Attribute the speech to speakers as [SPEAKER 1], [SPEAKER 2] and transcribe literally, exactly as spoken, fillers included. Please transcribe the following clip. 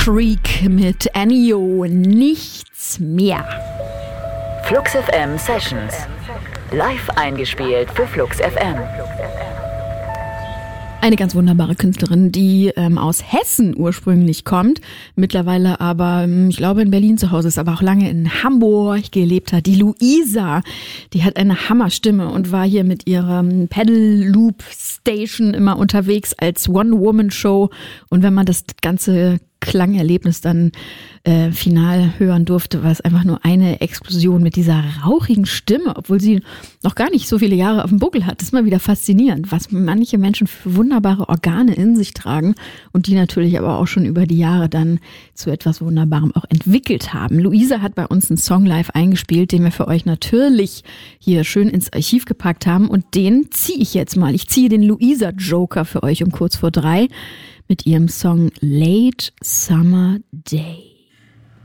[SPEAKER 1] Creek mit Ennio, nichts mehr.
[SPEAKER 2] Flux F M Sessions. Live eingespielt für Flux F M.
[SPEAKER 1] Eine ganz wunderbare Künstlerin, die ähm, aus Hessen ursprünglich kommt, mittlerweile aber, ähm, ich glaube, in Berlin zu Hause ist, aber auch lange in Hamburg gelebt hat. Die Luisa, die hat eine Hammerstimme und war hier mit ihrem Pedal Loop Station immer unterwegs als One-Woman-Show. Und wenn man das ganze Klangerlebnis dann äh, final hören durfte, war es einfach nur eine Explosion mit dieser rauchigen Stimme, obwohl sie noch gar nicht so viele Jahre auf dem Buckel hat. Das ist mal wieder faszinierend, was manche Menschen für wunderbare Organe in sich tragen und die natürlich aber auch schon über die Jahre dann zu etwas Wunderbarem auch entwickelt haben. Luisa hat bei uns einen Song live eingespielt, den wir für euch natürlich hier schön ins Archiv gepackt haben und den ziehe ich jetzt mal. Ich ziehe den Luisa Joker für euch um kurz vor drei mit ihrem Song Late Summer Day.